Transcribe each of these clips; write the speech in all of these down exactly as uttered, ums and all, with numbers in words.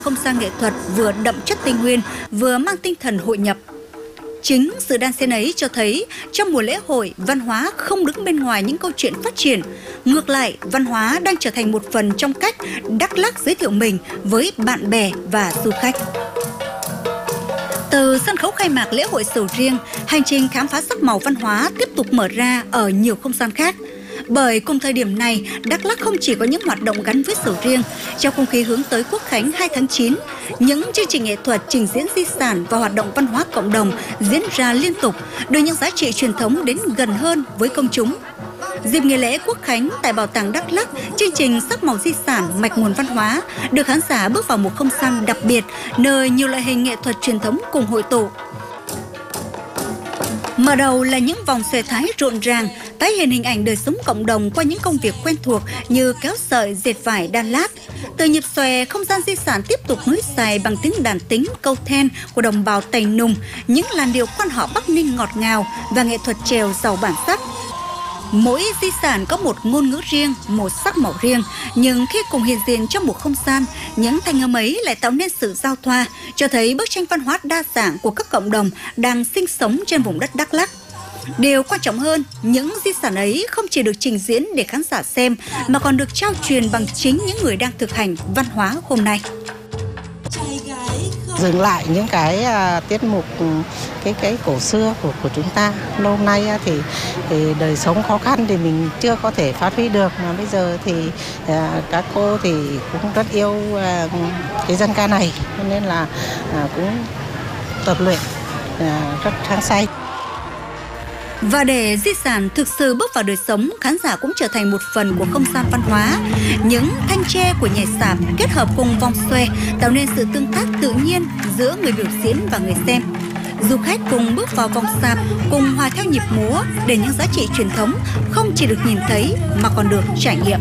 Không gian nghệ thuật vừa đậm chất Tây Nguyên, vừa mang tinh thần hội nhập. Chính sự đan xen ấy cho thấy trong mùa lễ hội, văn hóa không đứng bên ngoài những câu chuyện phát triển. Ngược lại, văn hóa đang trở thành một phần trong cách Đắk Lắk giới thiệu mình với bạn bè và du khách. Từ sân khấu khai mạc lễ hội sầu riêng, hành trình khám phá sắc màu văn hóa tiếp tục mở ra ở nhiều không gian khác. Bởi cùng thời điểm này, Đắk Lắk không chỉ có những hoạt động gắn với sầu riêng. Trong không khí hướng tới Quốc khánh hai tháng chín, những chương trình nghệ thuật, trình diễn di sản và hoạt động văn hóa cộng đồng diễn ra liên tục, đưa những giá trị truyền thống đến gần hơn với công chúng. Dịp nghỉ lễ Quốc khánh tại Bảo tàng Đắk Lắk, chương trình Sắc màu di sản mạch nguồn văn hóa được khán giả bước vào một không gian đặc biệt, nơi nhiều loại hình nghệ thuật truyền thống cùng hội tụ. Mở đầu là những vòng xòe thái rộn ràng, tái hiện hình ảnh đời sống cộng đồng qua những công việc quen thuộc như kéo sợi, dệt vải, đan lát. Từ nhịp xòe, không gian di sản tiếp tục nối dài bằng tiếng đàn tính, câu then của đồng bào Tày Nùng, những làn điệu quan họ Bắc Ninh ngọt ngào và nghệ thuật chèo giàu bản sắc. Mỗi di sản có một ngôn ngữ riêng, một sắc màu riêng, nhưng khi cùng hiện diện trong một không gian, những thanh âm ấy lại tạo nên sự giao thoa, cho thấy bức tranh văn hóa đa dạng của các cộng đồng đang sinh sống trên vùng đất Đắk Lắk. Điều quan trọng hơn, những di sản ấy không chỉ được trình diễn để khán giả xem, mà còn được trao truyền bằng chính những người đang thực hành văn hóa hôm nay. Dừng lại những cái uh, tiết mục cái cái cổ xưa của của chúng ta. Lâu nay uh, thì, thì đời sống khó khăn thì mình chưa có thể phát huy được, mà bây giờ thì uh, các cô thì cũng rất yêu uh, cái dân ca này, cho nên là uh, cũng tập luyện uh, rất hăng say. Và để di sản thực sự bước vào đời sống, khán giả cũng trở thành một phần của không gian văn hóa. Những thanh tre của nhảy sạp kết hợp cùng vòng xòe tạo nên sự tương tác tự nhiên giữa người biểu diễn và người xem. Du khách cùng bước vào vòng sạp, cùng hòa theo nhịp múa để những giá trị truyền thống không chỉ được nhìn thấy mà còn được trải nghiệm.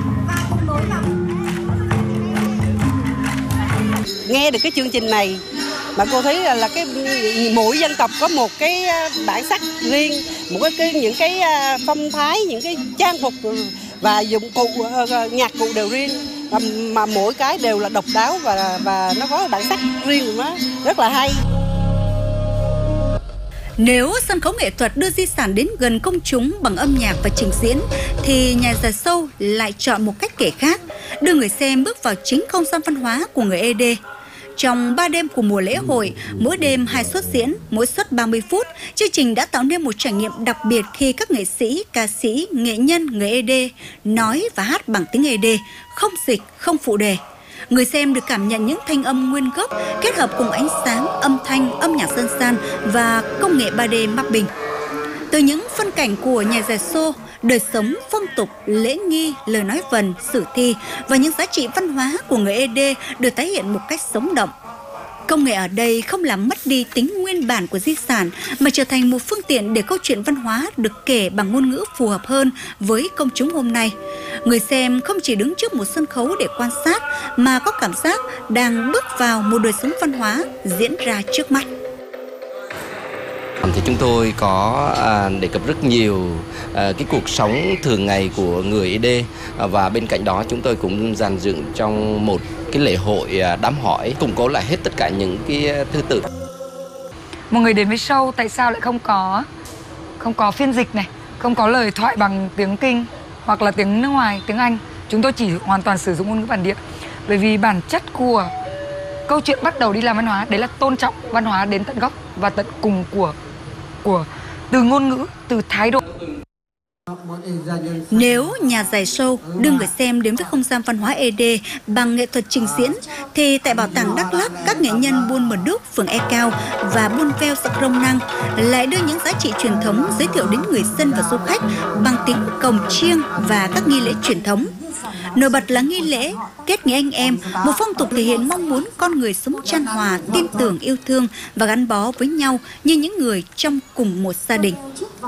Nghe được cái chương trình này mà cô thấy là, là cái mỗi dân tộc có một cái bản sắc riêng, một cái, cái những cái phong thái, những cái trang phục và dụng cụ nhạc cụ đều riêng, mà, mà mỗi cái đều là độc đáo và và nó có bản sắc riêng của nó, rất là hay. Nếu sân khấu nghệ thuật đưa di sản đến gần công chúng bằng âm nhạc và trình diễn, thì nhà giải show lại chọn một cách kể khác, đưa người xem bước vào chính không gian văn hóa của người Ê Đê. Trong ba đêm của mùa lễ hội, mỗi đêm hai suất diễn, mỗi suất ba mươi phút, chương trình đã tạo nên một trải nghiệm đặc biệt khi các nghệ sĩ, ca sĩ, nghệ nhân người Ê Đê nói và hát bằng tiếng Ê Đê, không dịch, không phụ đề. Người xem được cảm nhận những thanh âm nguyên gốc kết hợp cùng ánh sáng, âm thanh, âm nhạc dân gian và công nghệ ba D mapping. Từ những phân cảnh của nhà giải show, đời sống, phong tục, lễ nghi, lời nói vần, sử thi và những giá trị văn hóa của người Ê Đê được tái hiện một cách sống động. Công nghệ ở đây không làm mất đi tính nguyên bản của di sản, mà trở thành một phương tiện để câu chuyện văn hóa được kể bằng ngôn ngữ phù hợp hơn với công chúng hôm nay. Người xem không chỉ đứng trước một sân khấu để quan sát, mà có cảm giác đang bước vào một đời sống văn hóa diễn ra trước mắt. Thì chúng tôi có à, đề cập rất nhiều à, cái cuộc sống thường ngày của người Ê Đê, à, và bên cạnh đó chúng tôi cũng dàn dựng trong một cái lễ hội à, đám hỏi, củng cố lại hết tất cả những cái thứ tự. Một người đến với show tại sao lại không có không có phiên dịch này, không có lời thoại bằng tiếng Kinh hoặc là tiếng nước ngoài, tiếng Anh. Chúng tôi chỉ hoàn toàn sử dụng ngôn ngữ bản địa, bởi vì bản chất của câu chuyện bắt đầu đi làm văn hóa đấy là tôn trọng văn hóa đến tận gốc và tận cùng của của từ ngôn ngữ, từ thái độ. Nếu nhà giải show đưa người xem đến với không gian văn hóa Ê Đê bằng nghệ thuật trình diễn, thì tại Bảo tàng Đắk Lắk, các nghệ nhân Buôn Mờ Đúc, phường E Cao và Buôn Veo, xã Crong Năng lại đưa những giá trị truyền thống giới thiệu đến người dân và du khách bằng tiếng cồng chiêng và các nghi lễ truyền thống. Nổi bật là nghi lễ kết nghĩa anh em, một phong tục thể hiện mong muốn con người sống chan hòa, tin tưởng, yêu thương và gắn bó với nhau như những người trong cùng một gia đình.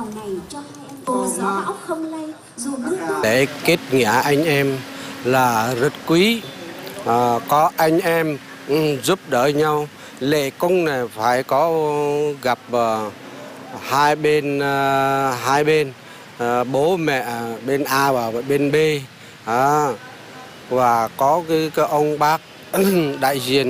Để kết nghĩa anh em là rất quý, à, có anh em um, giúp đỡ nhau. Lễ cúng này phải có gặp uh, hai bên, uh, hai bên uh, bố mẹ bên A và bên B. À, và có cái, cái ông bác đại diện